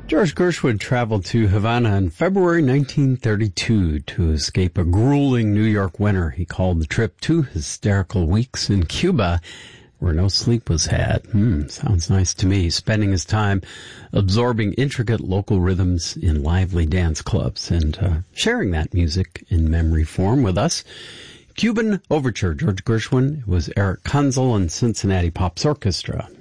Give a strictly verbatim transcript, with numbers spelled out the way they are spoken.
George Gershwin traveled to Havana in February nineteen thirty-two to escape a grueling New York winter. He called the trip two hysterical weeks in Cuba, where no sleep was had. Hmm, sounds nice to me. Spending his time absorbing intricate local rhythms in lively dance clubs and uh, sharing that music in memory form with us. Cuban Overture, George Gershwin. It was Eric Kunzel and Cincinnati Pops Orchestra.